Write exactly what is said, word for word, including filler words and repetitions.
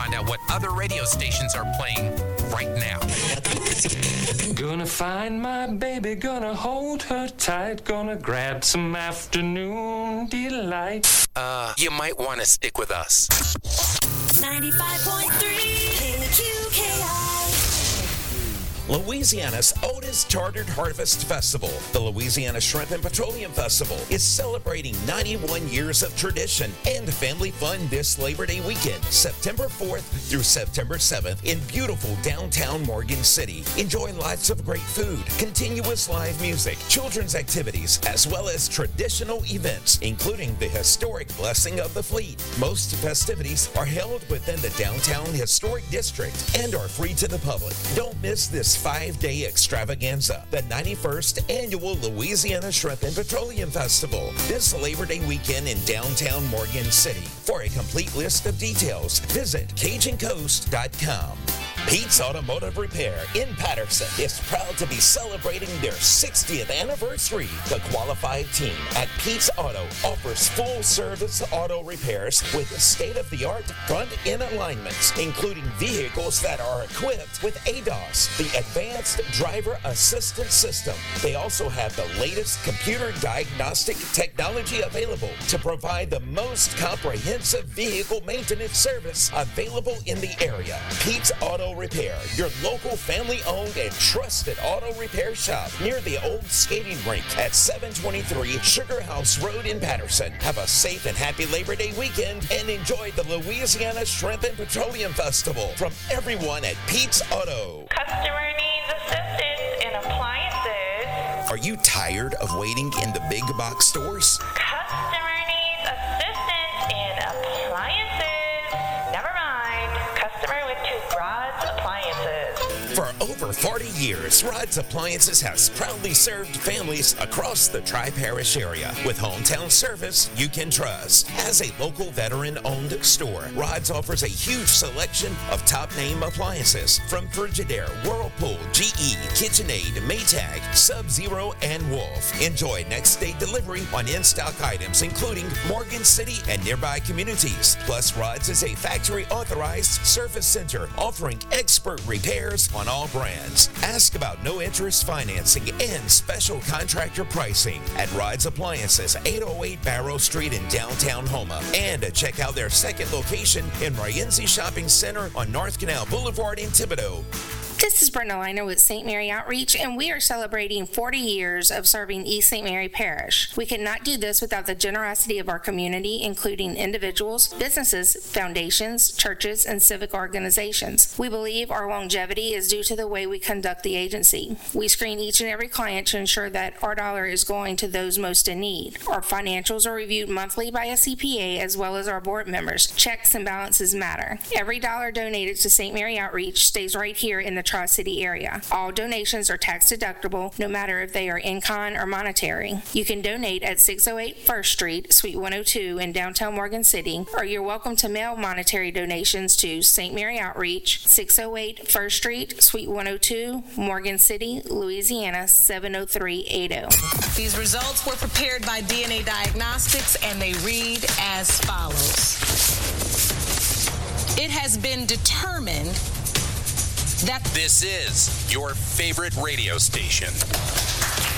find out what other radio stations are playing right now. Gonna find my baby, gonna hold her tight, gonna grab some afternoon delight. Uh, you might want to stick with us. ninety-five point three K Q K I. Louisiana's oldest chartered harvest festival, the Louisiana Shrimp and Petroleum Festival, is celebrating ninety-one years of tradition and family fun this Labor Day weekend, September fourth through September seventh in beautiful downtown Morgan City. Enjoy lots of great food, continuous live music, children's activities, as well as traditional events, including the historic Blessing of the Fleet. Most festivities are held within the downtown historic district and are free to the public. Don't miss this five-day extravaganza, the ninety-first Annual Louisiana Shrimp and Petroleum Festival, this Labor Day weekend in downtown Morgan City. For a complete list of details, visit Cajun Coast dot com. Pete's Automotive Repair in Patterson is proud to be celebrating their sixtieth anniversary. The qualified team at Pete's Auto offers full-service auto repairs with state-of-the-art front-end alignments, including vehicles that are equipped with A D A S, the Advanced Driver Assistance System. They also have the latest computer diagnostic technology available to provide the most comprehensive vehicle maintenance service available in the area. Pete's Auto Repair, your local family-owned and trusted auto repair shop near the old skating rink at seven twenty-three Sugar House Road in Patterson. Have a safe and happy Labor Day weekend and enjoy the Louisiana Shrimp and Petroleum Festival from everyone at Pete's Auto. Customer needs assistance in appliances. Are you tired of waiting in the big box stores? Customer needs assistance in appliances. Never mind. Customer with two Rods Appliances. For over forty years, Rods Appliances has proudly served families across the Tri-Parish area with hometown service you can trust. As a local veteran-owned store, Rods offers a huge selection of top-name appliances from Frigidaire, Whirlpool, G E, KitchenAid, Maytag, Sub-Zero, and Wolf. Enjoy next-day delivery on in-stock items including Morgan City and nearby communities. Plus, Rods is a factory-authorized service center offering expert repairs on all brands. Ask about no-interest financing and special contractor pricing at Rods Appliances, eight oh eight Barrow Street in downtown Houma. And check out their second location in Rienzi Shopping Center on North Canal Boulevard in Thibodaux. This is Brenda Liner with Saint Mary Outreach, and we are celebrating forty years of serving East Saint Mary Parish. We could not do this without the generosity of our community, including individuals, businesses, foundations, churches, and civic organizations. We believe our longevity is due to the way we conduct the agency. We screen each and every client to ensure that our dollar is going to those most in need. Our financials are reviewed monthly by a C P A as well as our board members. Checks and balances matter. Every dollar donated to Saint Mary Outreach stays right here in the Tri-City area. All donations are tax deductible, no matter if they are in-kind or monetary. You can donate at six oh eight First Street, Suite one oh two in downtown Morgan City, or you're welcome to mail monetary donations to Saint Mary Outreach, six oh eight First Street, Suite one oh two, Morgan City, Louisiana seven oh three eight oh. These results were prepared by D N A Diagnostics, and they read as follows. It has been determined that This is your favorite radio station.